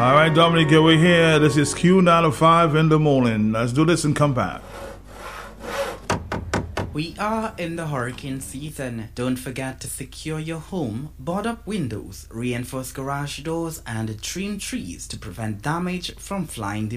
All right, Dominic, we're here. This is Q905 in the morning. Let's do this and come back. We are in the hurricane season. Don't forget to secure your home, board up windows, reinforce garage doors, and trim trees to prevent damage from flying debris.